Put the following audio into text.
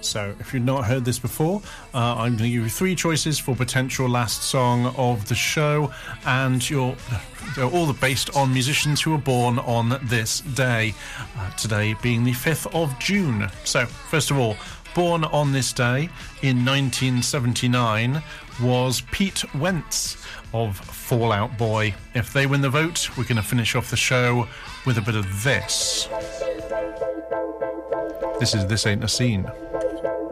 So if you've not heard this before, I'm going to give you 3 choices for potential last song of the show, and they're all based on musicians who were born on this day, today being the 5th of June. So first of all, born on this day in 1979 was Pete Wentz of Fall Out Boy. If they win the vote, we're going to finish off the show with a bit of this. This is This Ain't a Scene.